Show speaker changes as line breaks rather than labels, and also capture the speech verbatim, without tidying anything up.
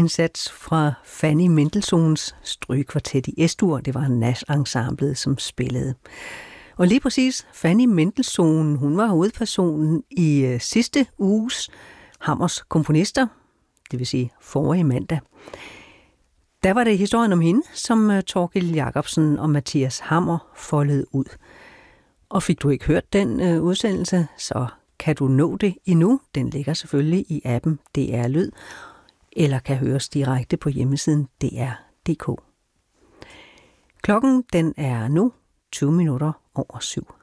indsats fra Fanny Mendelssohns strygekvartet i S-dur. Det var Nash-ensemblet, som spillede. Og lige præcis Fanny Mendelssohn, hun var hovedpersonen i øh, sidste uges Hammers komponister, det vil sige forrige mandag. Der var det historien om hende, som uh, Thorkild Jacobsen og Mathias Hammer foldede ud. Og fik du ikke hørt den uh, udsendelse, så kan du nå det endnu. Den ligger selvfølgelig i appen D R Lyd, eller kan høres direkte på hjemmesiden D R punktum D K. Klokken den er nu tyve minutter over syv.